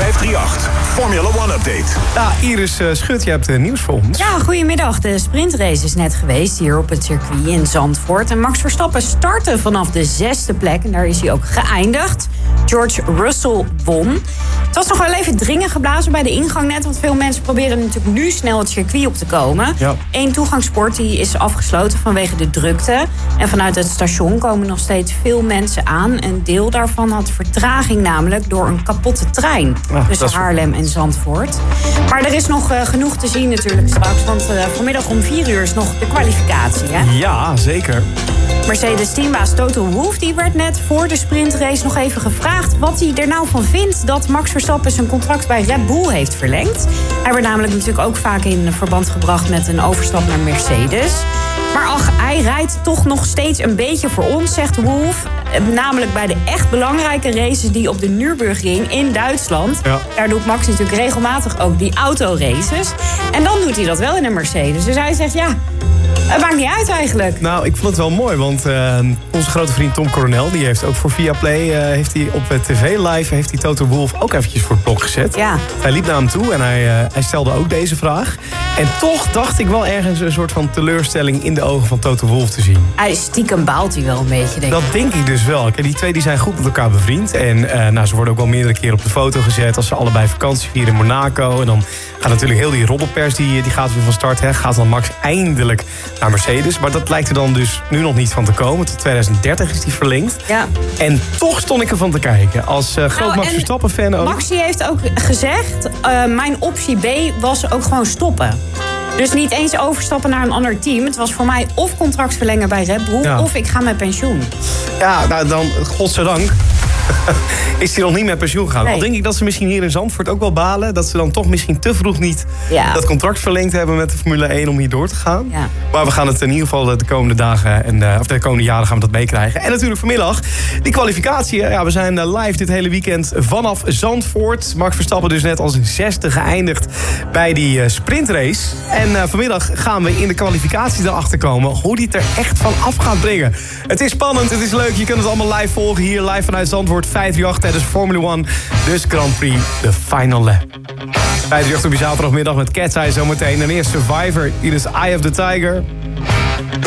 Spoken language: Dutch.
538 Formula One Update. Ja, Iris Schut, je hebt nieuws voor ons. Ja, goedemiddag. De sprintrace is net geweest hier op het circuit in Zandvoort. En Max Verstappen startte vanaf de 6e plek. En daar is hij ook geëindigd. George Russell won. Het was nog wel even dringen geblazen bij de ingang net. Want veel mensen proberen natuurlijk nu snel het circuit op te komen. Ja. Eén toegangspoort die is afgesloten vanwege de drukte. En vanuit het station komen nog steeds veel mensen aan. Een deel daarvan had vertraging namelijk door een kapotte trein. Tussen Haarlem en Zandvoort. Maar er is nog genoeg te zien natuurlijk straks. Want vanmiddag om 4 uur is nog de kwalificatie. Hè? Ja, zeker. Mercedes-teambaas Toto Wolff die werd net voor de sprintrace nog even gevraagd wat hij er nou van vindt dat Max Verstappen zijn contract bij Red Bull heeft verlengd. Hij werd namelijk natuurlijk ook vaak in verband gebracht met een overstap naar Mercedes. Maar ach, hij rijdt toch nog steeds een beetje voor ons, zegt Wolff. Namelijk bij de echt belangrijke races die op de Nürburgring in Duitsland. Ja. Daar doet Max natuurlijk regelmatig ook die autoraces. En dan doet hij dat wel in een Mercedes. Dus hij zegt ja, het maakt niet uit eigenlijk. Nou, ik vond het wel mooi, want onze grote vriend Tom Coronel, die heeft ook voor Viaplay, heeft hij op tv live, heeft hij Toto Wolff ook eventjes voor het blok gezet. Ja. Hij liep naar hem toe en hij stelde ook deze vraag. En toch dacht ik wel ergens een soort van teleurstelling in de ogen van Toto Wolff te zien. Stiekem baalt hij wel een beetje, denk ik. Dat denk ik dus wel. Kijk, die twee die zijn goed met elkaar bevriend. En ze worden ook wel meerdere keren op de foto gezet als ze allebei vakantie vieren in Monaco. En dan gaat natuurlijk heel die roddelpers, die gaat weer van start. Hè. Gaat dan Max eindelijk naar Mercedes. Maar dat lijkt er dan dus nu nog niet van te komen. Tot 2030 is die verlengd. Ja. En toch stond ik ervan te kijken. Als groot Max Verstappen-fan ook. Max die heeft ook gezegd, mijn optie B was ook gewoon stoppen. Dus niet eens overstappen naar een ander team. Het was voor mij of contract verlengen bij Red Bull, of ik ga met pensioen. Ja, nou dan, godzijdank, is hij nog niet met pensioen gegaan. Nee. Al denk ik dat ze misschien hier in Zandvoort ook wel balen. Dat ze dan toch misschien te vroeg niet dat contract verlengd hebben met de Formule 1 om hier door te gaan. Ja. Maar we gaan het in ieder geval de komende dagen of de komende jaren gaan we dat meekrijgen. En natuurlijk vanmiddag die kwalificatie. Ja, we zijn live dit hele weekend vanaf Zandvoort. Max Verstappen dus net als 6e geëindigd bij die sprintrace. En vanmiddag gaan we in de kwalificatie erachter komen hoe die het er echt van af gaat brengen. Het is spannend, het is leuk. Je kunt het allemaal live volgen hier live vanuit Zandvoort. 538 tijdens Formula 1, dus Grand Prix, de final lap. 538 op je zaterdagmiddag met Cat's Eye zometeen. En eerst Survivor, hier is Eye of the Tiger.